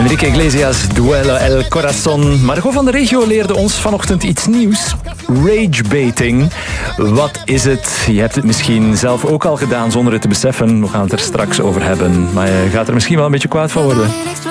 Enrique Iglesias, Duelo El Corazón. Margot van de Regio leerde ons vanochtend iets nieuws. Ragebaiting. Wat is het? Je hebt het misschien zelf ook al gedaan zonder het te beseffen. We gaan het er straks over hebben. Maar je gaat er misschien wel een beetje kwaad van worden.